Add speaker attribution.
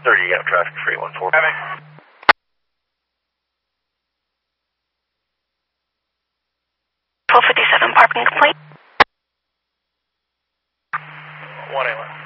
Speaker 1: 30, yeah, traffic free, 14.
Speaker 2: Traffic.
Speaker 3: 1257 parking complete.
Speaker 2: 181.